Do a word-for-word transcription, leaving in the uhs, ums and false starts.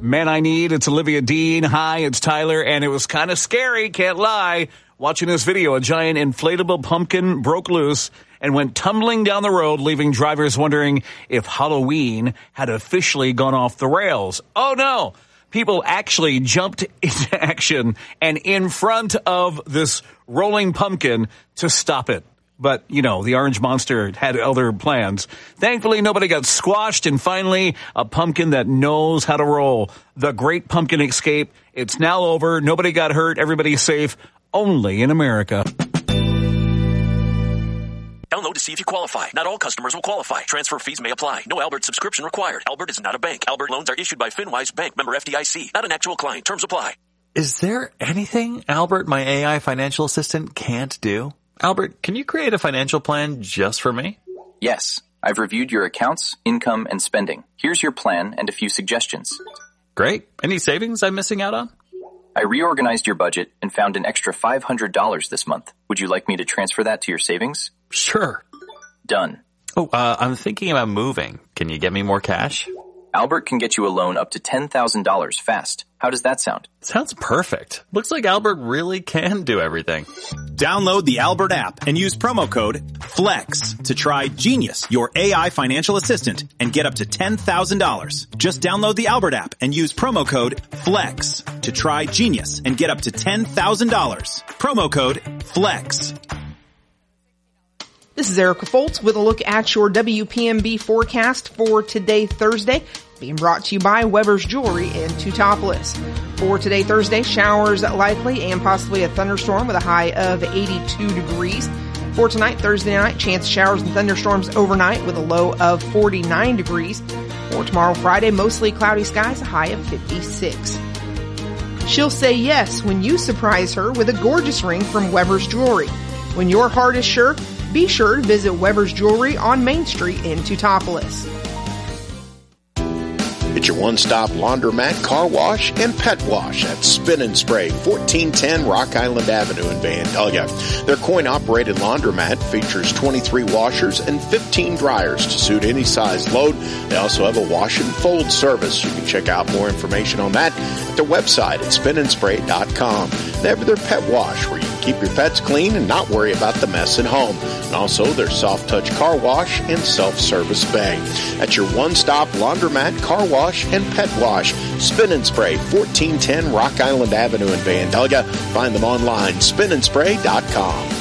Man I Need. It's Olivia Dean. Hi, it's Tyler. And it was kind of scary, can't lie. Watching this video, a giant inflatable pumpkin broke loose and went tumbling down the road, leaving drivers wondering if Halloween had officially gone off the rails. Oh, no. People actually jumped into action and in front of this rolling pumpkin to stop it. But, you know, the orange monster had other plans. Thankfully, nobody got squashed, and finally, a pumpkin that knows how to roll. The Great Pumpkin Escape. It's now over. Nobody got hurt. Everybody's safe. Only in America. Download to see if you qualify. Not all customers will qualify. Transfer fees may apply. No Albert subscription required. Albert is not a bank. Albert loans are issued by FinWise Bank, member F D I C. Not an actual client. Terms apply. Is there anything Albert, my A I financial assistant, can't do? Albert, can you create a financial plan just for me? Yes. I've reviewed your accounts, income, and spending. Here's your plan and a few suggestions. Great. Any savings I'm missing out on? I reorganized your budget and found an extra five hundred dollars this month. Would you like me to transfer that to your savings? Sure. Done. Oh, uh, I'm thinking about moving. Can you get me more cash? Albert can get you a loan up to ten thousand dollars fast. How does that sound? Sounds perfect. Looks like Albert really can do everything. Download the Albert app and use promo code FLEX to try Genius, your A I financial assistant, and get up to ten thousand dollars. Just download the Albert app and use promo code FLEX to try Genius and get up to ten thousand dollars. Promo code FLEX. This is Erica Foltz with a look at your W P M B forecast for today, Thursday, being brought to you by Weber's Jewelry in Teutopolis. For today, Thursday, showers likely and possibly a thunderstorm with a high of eighty-two degrees. For tonight, Thursday night, chance of showers and thunderstorms overnight with a low of forty-nine degrees. For tomorrow, Friday, mostly cloudy skies, a high of fifty-six. She'll say yes when you surprise her with a gorgeous ring from Weber's Jewelry. When your heart is sure, be sure to visit Weber's Jewelry on Main Street in Teutopolis. It's your one-stop laundromat, car wash, and pet wash at Spin and Spray, fourteen ten Rock Island Avenue in Vandalia. Their coin-operated laundromat features twenty-three washers and fifteen dryers to suit any size load. They also have a wash and fold service. You can check out more information on that at their website at spin and spray dot com. They have their pet wash where you can keep your pets clean and not worry about the mess at home. And also their soft-touch car wash and self-service bay. At your one-stop laundromat, car wash, and pet wash. Spin and Spray, fourteen ten Rock Island Avenue in Vandalia. Find them online, spin and spray dot com.